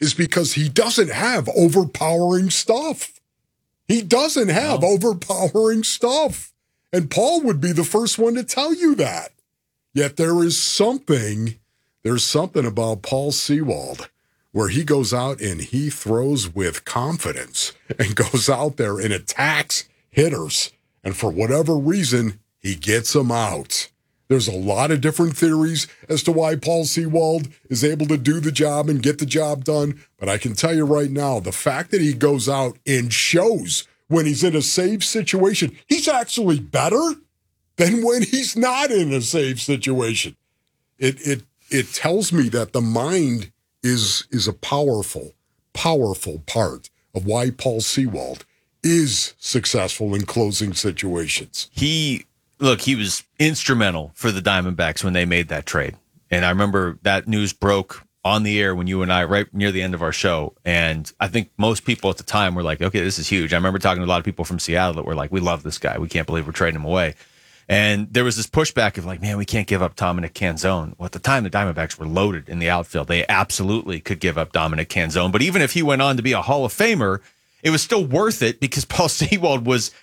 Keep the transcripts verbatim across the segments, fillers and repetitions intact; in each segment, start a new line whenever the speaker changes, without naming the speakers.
is because he doesn't have overpowering stuff. He doesn't have no. overpowering stuff. And Paul would be the first one to tell you that. Yet there is something, there's something about Paul Sewald where he goes out and he throws with confidence and goes out there and attacks hitters. And for whatever reason, he gets them out. There's a lot of different theories as to why Paul Sewald is able to do the job and get the job done. But I can tell you right now, the fact that he goes out and shows when he's in a save situation, he's actually better than when he's not in a save situation. It it it tells me that the mind is is a powerful, powerful part of why Paul Sewald is successful in closing situations.
He, look, he was instrumental for the Diamondbacks when they made that trade. And I remember that news broke on the air when you and I, right near the end of our show. And I think most people at the time were like, okay, this is huge. I remember talking to a lot of people from Seattle that were like, we love this guy. We can't believe we're trading him away. And there was this pushback of like, man, we can't give up Dominic Canzone. Well, at the time, the Diamondbacks were loaded in the outfield. They absolutely could give up Dominic Canzone. But even if he went on to be a Hall of Famer, it was still worth it because Paul Sewald was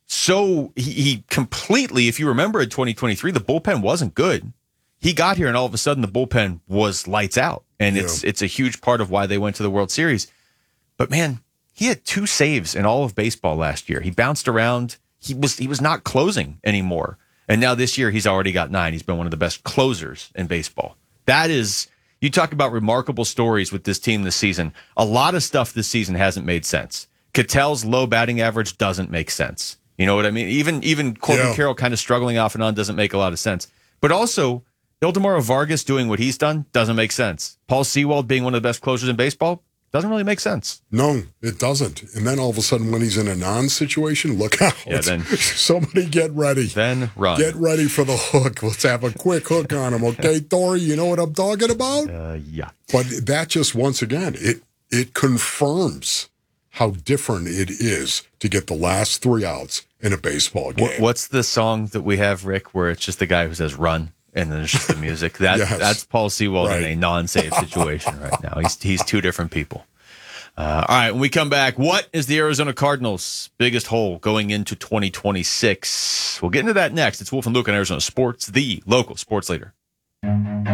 so, he, he completely, if you remember in twenty twenty-three, the bullpen wasn't good. He got here and all of a sudden the bullpen was lights out. And yeah. it's it's a huge part of why they went to the World Series. But man, he had two saves in all of baseball last year. He bounced around. He was he was not closing anymore. And now this year he's already got nine. He's been one of the best closers in baseball. That is, you talk about remarkable stories with this team this season. A lot of stuff this season hasn't made sense. Ketel's low batting average doesn't make sense. You know what I mean? Even even Corbin yeah. Carroll kind of struggling off and on doesn't make a lot of sense. But also, Ildemaro Vargas doing what he's done doesn't make sense. Paul Sewald being one of the best closers in baseball doesn't really make sense.
No, it doesn't. And then all of a sudden when he's in a non-situation, look out.
Yeah, then,
somebody get ready.
Then run.
Get ready for the hook. Let's have a quick hook on him, okay, Thor? You know what I'm talking about?
Uh, yeah.
But that just, once again, it it confirms how different it is to get the last three outs in a baseball game.
What's the song that we have, Rick, where it's just the guy who says run? And then there's just the music. That yes. That's Paul Sewald right. in a non-save situation right now. He's he's two different people. Uh, all right, when we come back, what is the Arizona Cardinals' biggest hole going into twenty twenty-six? We'll get into that next. It's Wolf and Luke on Arizona Sports, the local sports leader.